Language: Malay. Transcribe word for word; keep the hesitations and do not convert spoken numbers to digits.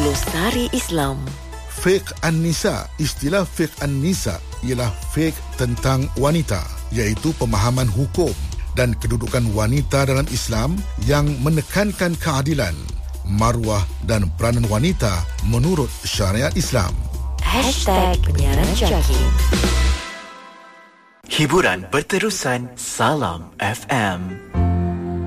Glosari Islam. Fiqh An-Nisa. Istilah Fiqh An-Nisa ialah fiqh tentang wanita, iaitu pemahaman hukum dan kedudukan wanita dalam Islam yang menekankan keadilan, maruah dan peranan wanita menurut syariat Islam. Hashtag Penyiaran Jaki. Hiburan berterusan. Salam F M.